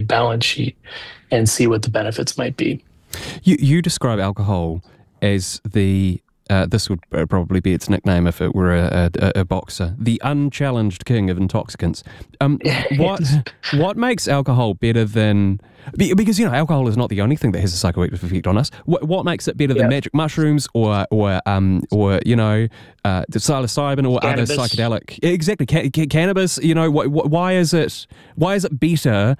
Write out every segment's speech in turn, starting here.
balance sheet and see what the benefits might be. You describe alcohol as this would probably be its nickname if it were a boxer, the unchallenged king of intoxicants. What makes alcohol better than... Because, alcohol is not the only thing that has a psychoactive effect on us. What makes it better than magic mushrooms or psilocybin or cannabis. Other psychedelic... Exactly, cannabis, why is it better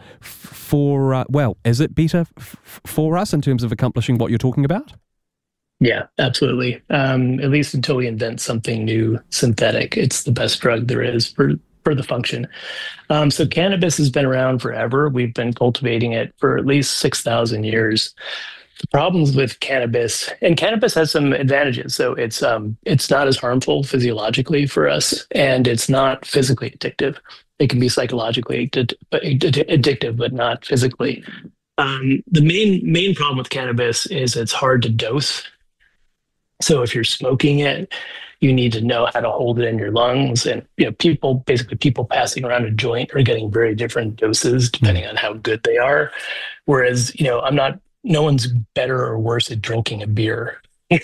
is it better for us in terms of accomplishing what you're talking about? Yeah, absolutely. At least until we invent something new, synthetic, it's the best drug there is for the function. So cannabis has been around forever. We've been cultivating it for at least 6,000 years. The problems with cannabis, and cannabis has some advantages. So it's not as harmful physiologically for us, and it's not physically addictive. It can be psychologically addictive, but not physically. The main problem with cannabis is it's hard to dose. So if you're smoking it, you need to know how to hold it in your lungs. And people passing around a joint are getting very different doses depending on how good they are. Whereas, no one's better or worse at drinking a beer.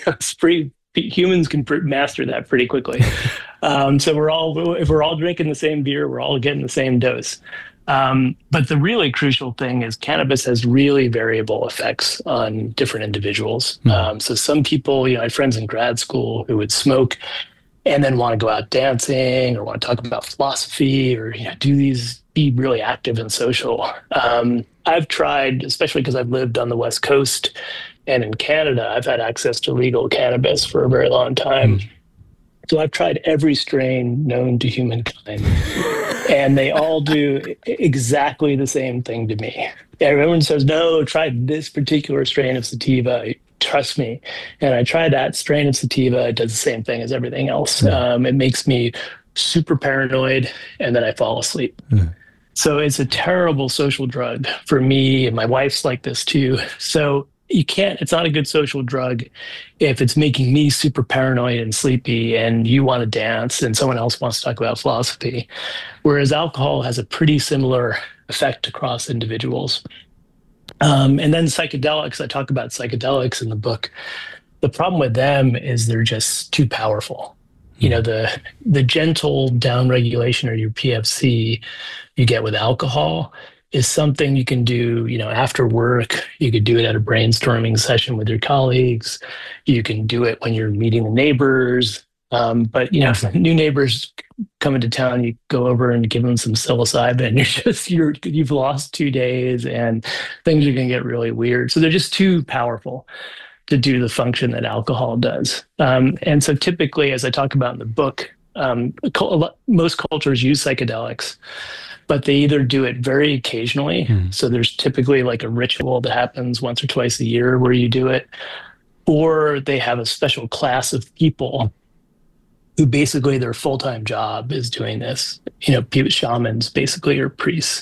Humans can master that pretty quickly. So if we're all drinking the same beer, we're all getting the same dose. But the really crucial thing is cannabis has really variable effects on different individuals. So some people, I had friends in grad school who would smoke and then want to go out dancing or want to talk about philosophy or be really active and social. I've tried, especially because I've lived on the West Coast and in Canada, I've had access to legal cannabis for a very long time. So I've tried every strain known to humankind. And they all do exactly the same thing to me. Everyone says, no, try this particular strain of sativa. Trust me. And I try that strain of sativa. It does the same thing as everything else. It makes me super paranoid, and then I fall asleep. So it's a terrible social drug for me, and my wife's like this too. So it's not a good social drug if it's making me super paranoid and sleepy and you want to dance and someone else wants to talk about philosophy. Whereas alcohol has a pretty similar effect across individuals. And then psychedelics, I talk about psychedelics in the book. The problem with them is they're just too powerful. The gentle downregulation or your PFC you get with alcohol is something you can do, after work. You could do it at a brainstorming session with your colleagues. You can do it when you're meeting the neighbors. But if new neighbors come into town, you go over and give them some psilocybin. You've lost 2 days and things are going to get really weird. So they're just too powerful to do the function that alcohol does. And so typically, as I talk about in the book, most cultures use psychedelics, but they either do it very occasionally. So there's typically like a ritual that happens once or twice a year where you do it, or they have a special class of people who basically their full-time job is doing this. Shamans basically, or priests.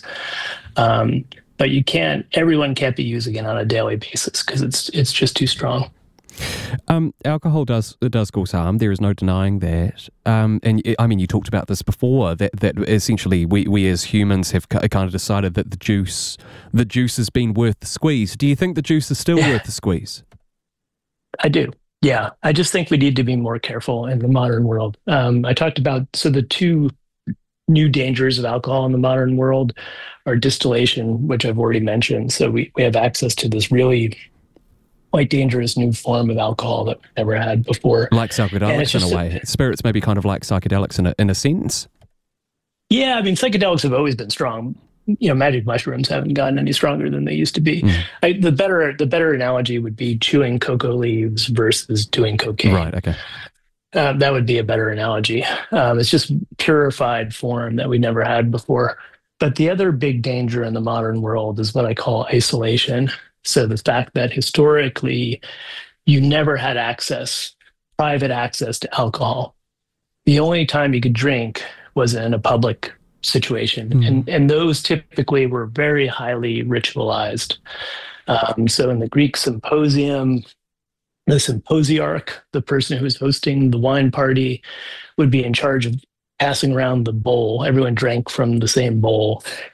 But everyone can't be using it on a daily basis because it's just too strong. Alcohol does cause harm. There is no denying that. And you talked about this before, that essentially we as humans have kind of decided that the juice has been worth the squeeze. Do you think the juice is still worth the squeeze? I do. Yeah. I just think we need to be more careful in the modern world. I talked about, the two new dangers of alcohol in the modern world are distillation, which I've already mentioned. So we have access to this really quite dangerous new form of alcohol that we've never had before. Like psychedelics in a way. Spirits may be kind of like psychedelics in a sense. Yeah, psychedelics have always been strong. Magic mushrooms haven't gotten any stronger than they used to be. The better analogy would be chewing cocoa leaves versus doing cocaine. Right, okay. That would be a better analogy. It's just purified form that we never had before. But the other big danger in the modern world is what I call isolation. So the fact that historically you never had private access to alcohol. The only time you could drink was in a public situation. And those typically were very highly ritualized. So in the Greek symposium, the symposiarch, the person who was hosting the wine party, would be in charge of passing around the bowl. Everyone drank from the same bowl.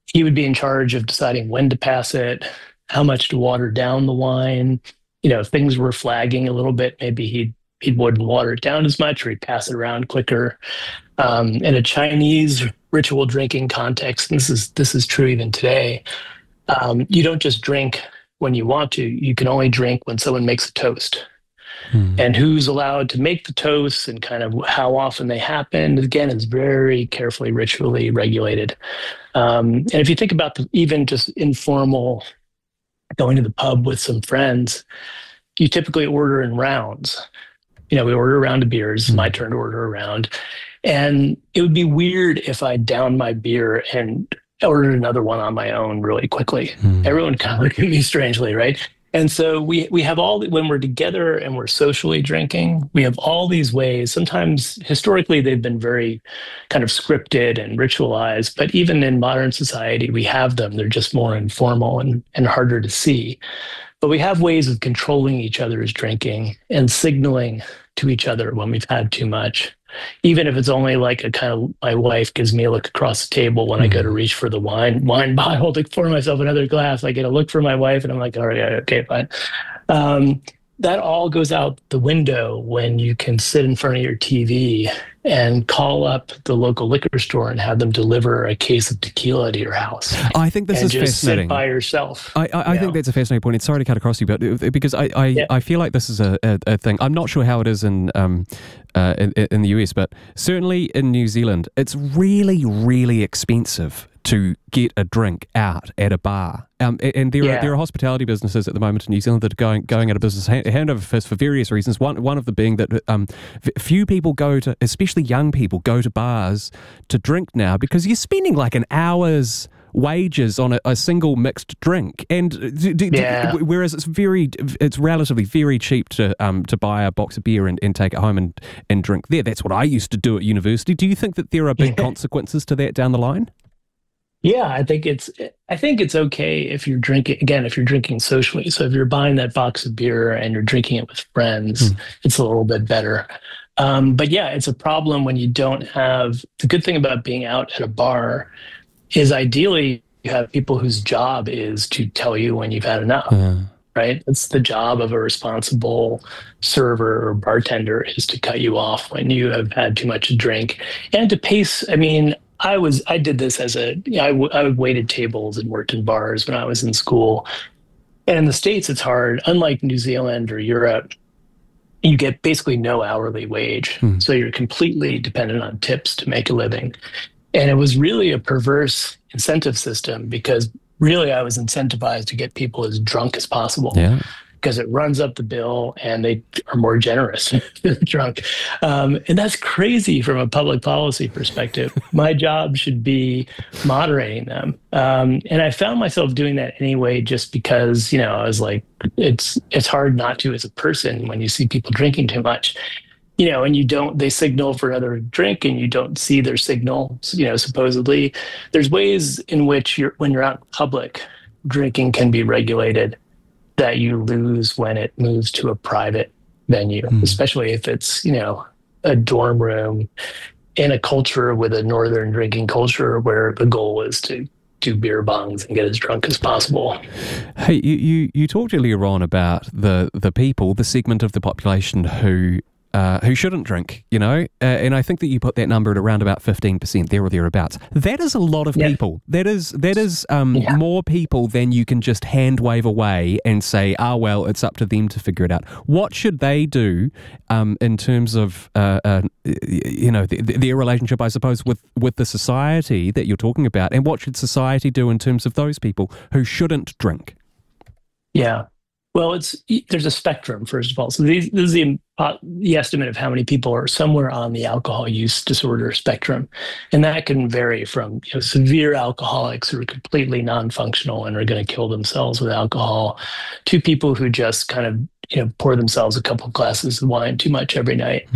he would be in charge of deciding when to pass it, how much to water down the wine. If things were flagging a little bit, maybe he wouldn't water it down as much, or he'd pass it around quicker. In a Chinese ritual drinking context, and this is true even today, you don't just drink when you want to. You can only drink when someone makes a toast. And who's allowed to make the toasts and kind of how often they happen, again, is very carefully ritually regulated. And if you think about even just informal going to the pub with some friends, you typically order in rounds. We order a round of beers. It's my turn to order a round. And it would be weird if I downed my beer and ordered another one on my own really quickly. Everyone kind of looked at me strangely, right? And so we have when we're together and we're socially drinking, we have all these ways. Sometimes historically they've been very kind of scripted and ritualized, but even in modern society, we have them. They're just more informal and harder to see. But we have ways of controlling each other's drinking and signaling to each other when we've had too much. Even if it's only like a kind of, my wife gives me a look across the table when I go to reach for the wine bottle to pour myself another glass. I get a look from my wife and I'm like, all right, okay, fine. That all goes out the window when you can sit in front of your TV and call up the local liquor store and have them deliver a case of tequila to your house. I think this is just fascinating. Sit by yourself. I think that's a fascinating point. And sorry to cut across you, but because I feel like this is a thing. I'm not sure how it is in the US, but certainly in New Zealand, it's really, really expensive to get a drink out at a bar. And there are hospitality businesses at the moment in New Zealand that are going out of business hand over fist for various reasons. One of them being that few people especially young people, go to bars to drink now because you're spending like an hour's wages on a single mixed drink, and whereas it's relatively very cheap to buy a box of beer and take it home and drink there. That's what I used to do at university. Do you think that there are big consequences to that down the line? Yeah, I think it's okay if you're drinking socially. So if you're buying that box of beer and you're drinking it with friends, it's a little bit better. But yeah, it's a problem when you don't have. The good thing about being out at a bar is ideally you have people whose job is to tell you when you've had enough, right? It's the job of a responsible server or bartender, is to cut you off when you have had too much to drink and to pace. I mean, I did this I waited tables and worked in bars when I was in school. And in the States, it's hard. Unlike New Zealand or Europe, you get basically no hourly wage. So you're completely dependent on tips to make a living. And it was really a perverse incentive system because really I was incentivized to get people as drunk as possible. Yeah. Because it runs up the bill and they are more generous if they're drunk. And that's crazy from a public policy perspective. My job should be moderating them. And I found myself doing that anyway, just because, I was like, it's hard not to as a person when you see people drinking too much, and they signal for another drink and you don't see their signal, supposedly. There's ways in which when you're out in public, drinking can be regulated that you lose when it moves to a private venue, especially if it's, a dorm room in a culture with a northern drinking culture where the goal is to do beer bongs and get as drunk as possible. Hey, you talked earlier on about the people, the segment of the population who shouldn't drink, and I think that you put that number at around about 15%, there or thereabouts. That is a lot of people. That is more people than you can just hand wave away and say, well, it's up to them to figure it out. What should they do in terms of their relationship, I suppose, with the society that you're talking about, and what should society do in terms of those people who shouldn't drink? Yeah. Well, there's a spectrum, first of all. So this is the estimate of how many people are somewhere on the alcohol use disorder spectrum. And that can vary from severe alcoholics who are completely non-functional and are going to kill themselves with alcohol to people who just kind of pour themselves a couple of glasses of wine too much every night.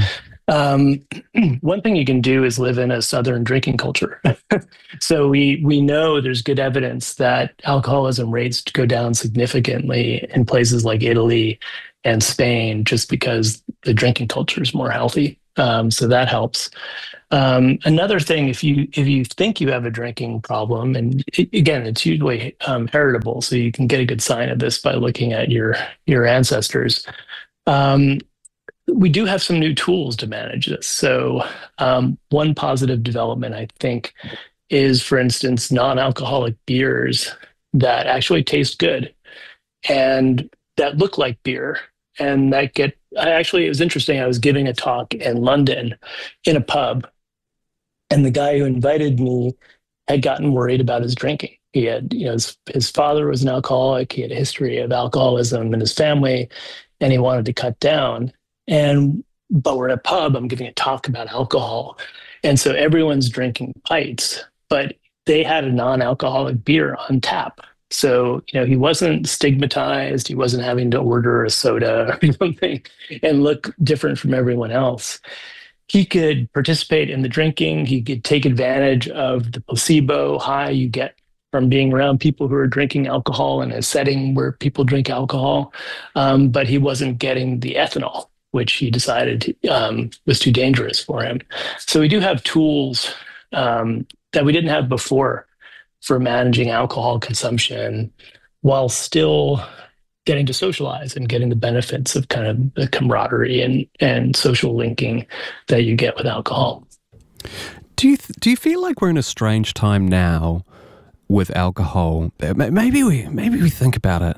One thing you can do is live in a Southern drinking culture. So we know there's good evidence that alcoholism rates go down significantly in places like Italy and Spain, just because the drinking culture is more healthy. So that helps. Another thing, if you think you have a drinking problem, and again, it's usually heritable, so you can get a good sign of this by looking at your ancestors. Um, we do have some new tools to manage this. So one positive development, I think, is, for instance, non-alcoholic beers that actually taste good and that look like beer and that get. I actually, it was interesting. I was giving a talk in London in a pub, and the guy who invited me had gotten worried about his drinking. He had, his father was an alcoholic. He had a history of alcoholism in his family, and he wanted to cut down. But we're in a pub. I'm giving a talk about alcohol, and so everyone's drinking pints, but they had a non-alcoholic beer on tap. So, he wasn't stigmatized. He wasn't having to order a soda or something and look different from everyone else. He could participate in the drinking. He could take advantage of the placebo high you get from being around people who are drinking alcohol in a setting where people drink alcohol. But he wasn't getting the ethanol, which he decided was too dangerous for him. So we do have tools that we didn't have before for managing alcohol consumption while still getting to socialize and getting the benefits of kind of the camaraderie and social linking that you get with alcohol. Do you feel like we're in a strange time now with alcohol? Maybe we think about it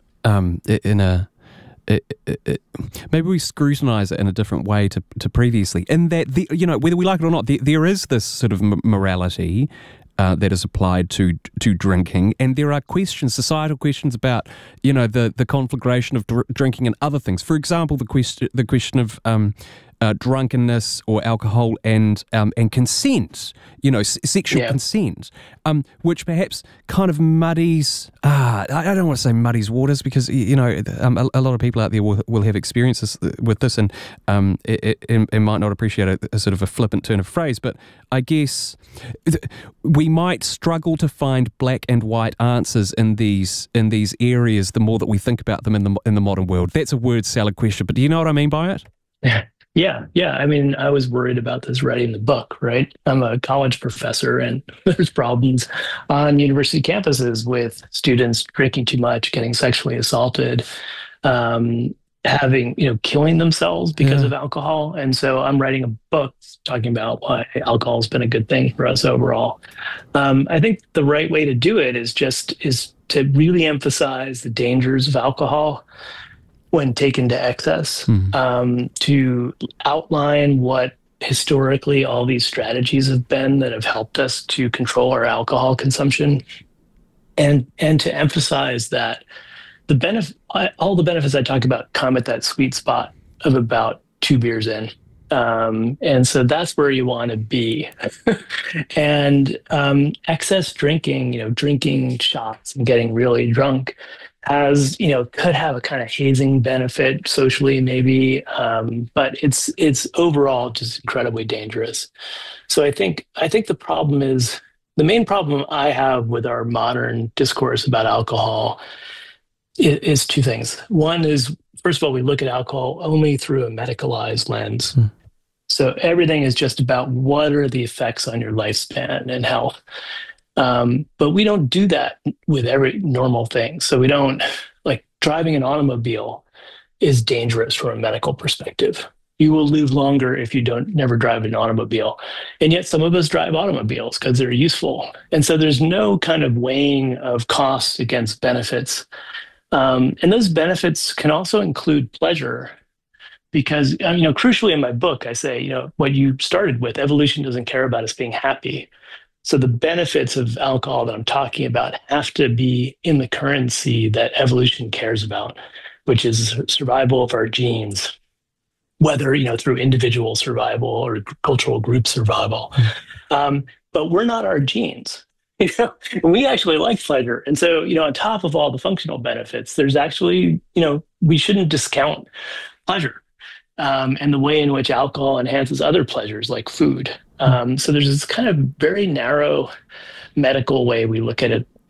maybe we scrutinize it in a different way to previously. And that whether we like it or not, there is this sort of morality that is applied to drinking, and there are societal questions about the conflagration of drinking and other things. For example, the question of drunkenness or alcohol and consent, sexual consent, which perhaps kind of muddies. I don't want to say muddies waters because a lot of people out there will have experiences with this and might not appreciate a sort of a flippant turn of phrase. But I guess we might struggle to find black and white answers in these areas the more that we think about them in the modern world. That's a word salad question, but do you know what I mean by it? Yeah. I mean, I was worried about this writing the book, right? I'm a college professor, and there's problems on university campuses with students drinking too much, getting sexually assaulted, killing themselves because of alcohol. And so I'm writing a book talking about why alcohol has been a good thing for us overall. I think the right way to do it is to really emphasize the dangers of alcohol when taken to excess, to outline what historically all these strategies have been that have helped us to control our alcohol consumption, and to emphasize that all the benefits I talk about come at that sweet spot of about 2 beers in. And so that's where you want to be. And excess drinking, drinking shots and getting really drunk could have a kind of hazing benefit socially, maybe, but it's overall just incredibly dangerous. So I think the main problem I have with our modern discourse about alcohol is 2 things. One is, first of all, we look at alcohol only through a medicalized lens. So everything is just about what are the effects on your lifespan and health. But we don't do that with every normal thing. So we don't, like, driving an automobile is dangerous from a medical perspective. You will live longer if you never drive an automobile. And yet some of us drive automobiles because they're useful. And so there's no kind of weighing of costs against benefits. And those benefits can also include pleasure. Because, crucially in my book, I say, what you started with, evolution doesn't care about us being happy. So the benefits of alcohol that I'm talking about have to be in the currency that evolution cares about, which is survival of our genes, whether, through individual survival or cultural group survival. But we're not our genes. We actually like pleasure. And so, on top of all the functional benefits, there's actually, we shouldn't discount pleasure. And the way in which alcohol enhances other pleasures like food. So there's this kind of very narrow medical way we look at it,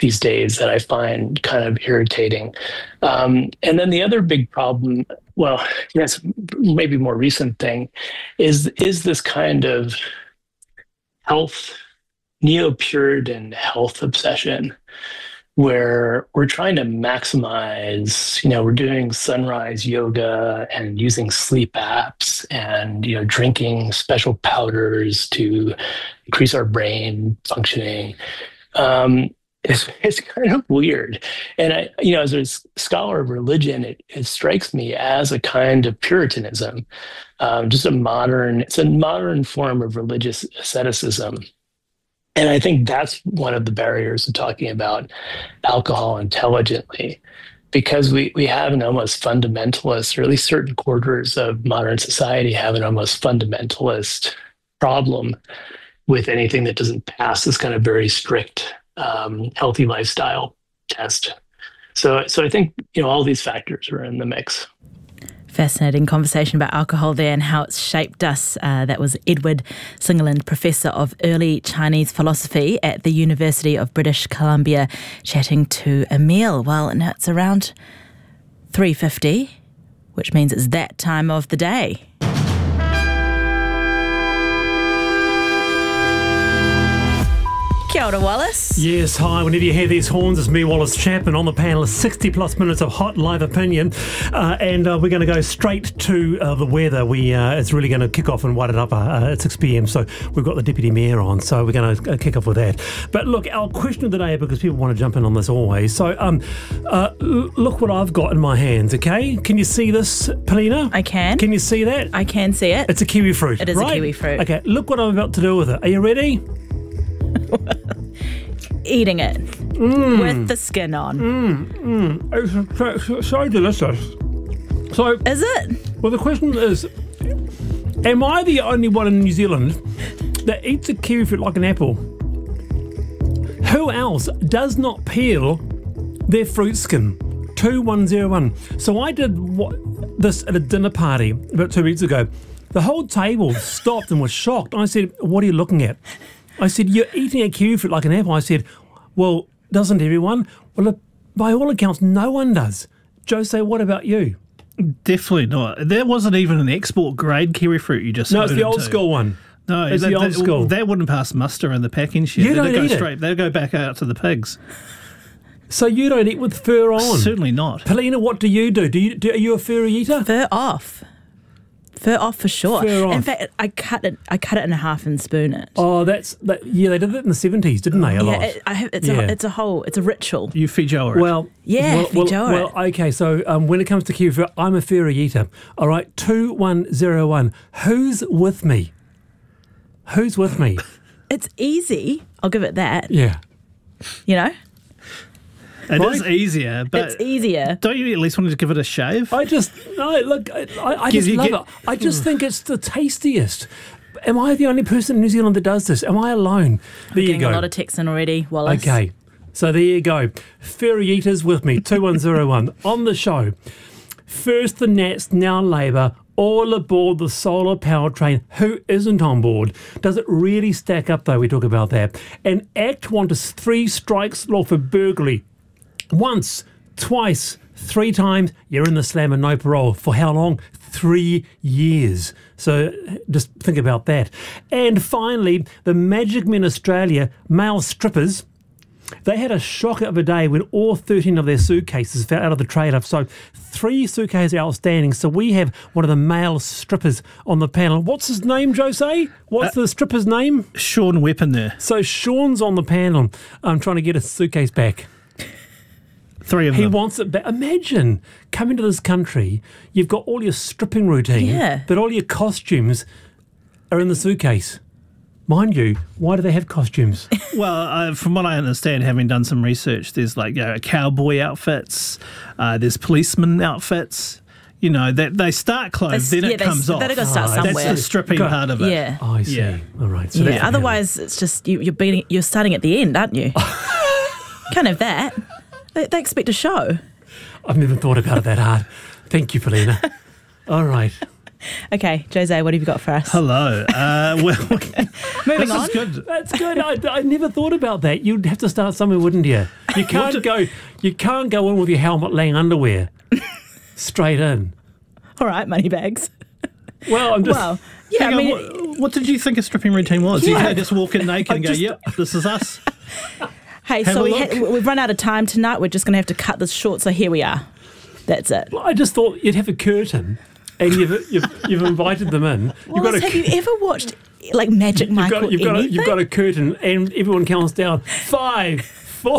these days that I find kind of irritating. And then the other big problem, well, yes, maybe more recent thing, is this kind of health, neo-Puritan health obsession where we're trying to maximize, we're doing sunrise yoga and using sleep apps and, drinking special powders to increase our brain functioning. It's kind of weird. And as a scholar of religion, it strikes me as a kind of Puritanism, it's a modern form of religious asceticism. And I think that's one of the barriers to talking about alcohol intelligently, because we have an almost fundamentalist, or at least certain quarters of modern society have an almost fundamentalist problem with anything that doesn't pass this kind of very strict healthy lifestyle test. So I think, all these factors are in the mix. Fascinating conversation about alcohol there and how it's shaped us. That was Edward Singerland, Professor of Early Chinese Philosophy at the University of British Columbia, chatting to Emil. Well, now it's around 3:50, which means it's that time of the day. Kia ora, Wallace. Yes, hi. Whenever you hear these horns, it's me, Wallace Chapman. On the panel is 60 plus minutes of hot live opinion. And we're going to go straight to the weather. It's really going to kick off and wide it up at 6 p.m. So we've got the Deputy Mayor on. So we're going to kick off with that. But look, our question of the day, because people want to jump in on this always. So look what I've got in my hands, okay? Can you see this, Polina? I can. Can you see that? I can see it. It's a kiwi fruit. It is right? a kiwi fruit. Okay, look what I'm about to do with it. Are you ready? Eating it with the skin on. It's so delicious. So, is it? Well, the question is, am I the only one in New Zealand that eats a kiwi fruit like an apple? Who else does not peel their fruit skin? 2101. So I did this at a dinner party about 2 weeks ago. The whole table stopped and was shocked. I said, what are you looking at? I said, you're eating a kiwi fruit like an apple. I said, well, doesn't everyone? Well, by all accounts, no one does. Jose, what about you? Definitely not. There wasn't even an export grade kiwi fruit you just No, it's the old school one. No, it's the old school. That wouldn't pass muster in the packing shed. You don't eat it. They'll go back out to the pigs. So you don't eat with fur on? Certainly not. Polina, what do you do? Are you a furry eater? Fur off. Fur off for sure. Fur off. In fact, I cut it in half and spoon it. Oh, yeah, they did that in the 70s, didn't they? It's a ritual. You Fijoa it. Well, Fijoa it. Well, okay, so when it comes to kiwi fruit, I'm a furry eater. All right, 2101. Who's with me? Who's with me? It's easy. I'll give it that. Yeah. It is easier, but it's easier. Don't you at least want to give it a shave? I just love it. I just think it's the tastiest. Am I the only person in New Zealand that does this? Am I alone? There you go. A lot of texts in already, Wallace. Okay, so there you go. Furry eaters with me, 2101 on the show. First the Nats, now Labour. All aboard the solar power train. Who isn't on board? Does it really stack up though? We talk about that. And Act 1 to 3 strikes law for burglary. Once, twice, 3 times, you're in the slam and no parole. For how long? 3 years. So just think about that. And finally, the Magic Men Australia male strippers, they had a shocker of a day when all 13 of their suitcases fell out of the trailer. So 3 suitcases outstanding. So we have one of the male strippers on the panel. What's his name, Jose? What's the stripper's name? Sean Weapon there. So Sean's on the panel. I'm trying to get his suitcase back. 3 of them. He wants it back. Imagine coming to this country, you've got all your stripping routine, but all your costumes are in the suitcase. Mind you, why do they have costumes? Well, from what I understand, having done some research, there's cowboy outfits, there's policeman outfits. That they start clothes, then it comes off. They've got to start somewhere. That's the stripping part of it. Yeah. Oh, I see. Yeah. All right. So otherwise, it's just you're starting at the end, aren't you? Can't have that. They expect a show. I've never thought about it that hard. Thank you, Polina. All right. Okay, Jose, what have you got for us? Hello. Well, Moving this on. is good. That's good. I never thought about that. You'd have to start somewhere, wouldn't you? You can't go. You can't go in with your helmet laying underwear straight in. All right, Moneybags. Well, I'm just. Well, yeah, Hang I on, mean, what did you think a stripping routine was? Yeah. You just walk in naked and go, yep, this is us. hey, have so a look. we've run out of time tonight. We're just going to have to cut this short. So here we are. That's it. I just thought you'd have a curtain, and you've invited them in. Wallace, have you ever watched like Magic Mike or anything? You've got a curtain, and everyone counts down 5, 4,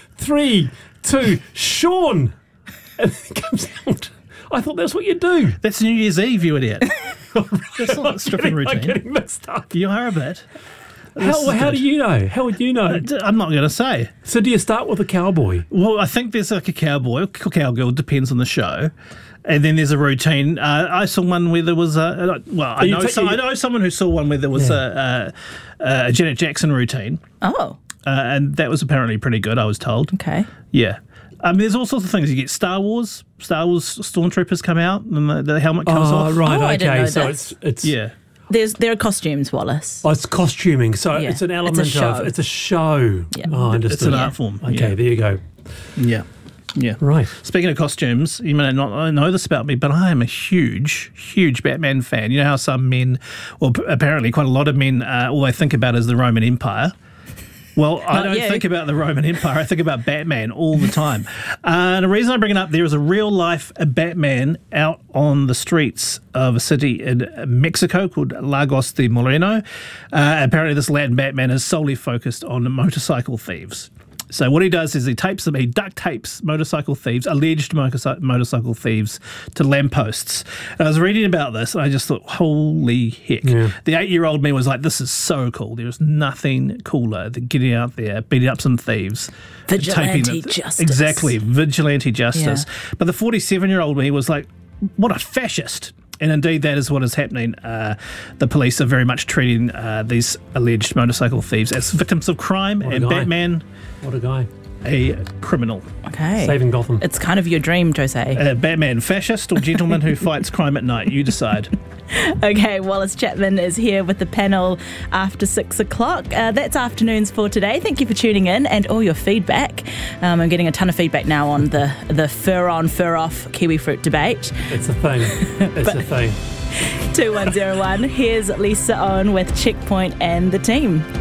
3, 2. Sean, and it comes out. I thought that's what you do. That's New Year's Eve, you idiot. That's not a stripping I'm routine. getting mixed up. You are a bit. How do you know? How would you know? I'm not going to say. So do you start with a cowboy? Well, I think there's like a cowboy or cowgirl, depends on the show. And then there's a routine. I saw one where there was I know someone who saw one where there was a Janet Jackson routine. Oh, And that was apparently pretty good, I was told. okay. Yeah. There's all sorts of things. You get Star Wars stormtroopers come out and the helmet comes off. Right, Oh, I didn't okay. know So this. it's Yeah. There are costumes, Wallace. it's costuming. So Yeah. it's an It's a element show. of it's a show. Yeah. Oh, I understood. It's an art form. Okay, there you go. Yeah. Yeah. Right. Speaking of costumes, you may not know this about me, but I am a huge, huge Batman fan. You know how some men, or apparently quite a lot of men, all they think about is the Roman Empire. Well, I Not don't you. think about the Roman Empire. I think about Batman all the time. And the reason I bring it up, there is a real-life Batman out on the streets of a city in Mexico called Lagos de Moreno. Apparently, this Latin Batman is solely focused on motorcycle thieves. So what he does is he duct tapes motorcycle thieves, alleged motorcycle thieves, to lampposts. And I was reading about this and I just thought, holy heck. Yeah. The 8-year-old me was like, this is so cool. There is nothing cooler than getting out there, beating up some thieves. Vigilante taping them. justice. Exactly, vigilante justice. Yeah. But the 47-year-old me was like, what a fascist. And indeed, that is what is happening. The police are very much treating these alleged motorcycle thieves as victims of crime, What a and guy. Batman What a guy. a criminal. Okay. Saving Gotham. It's kind of your dream, Jose. Batman fascist or gentleman who fights crime at night? You decide. Okay, Wallace Chapman is here with the panel after 6 o'clock. That's afternoons for today. Thank you for tuning in and all your feedback. I'm getting a ton of feedback now on the fur on, fur off kiwi fruit debate. It's a thing. It's a thing. 2101. Here's Lisa Owen with Checkpoint and the team.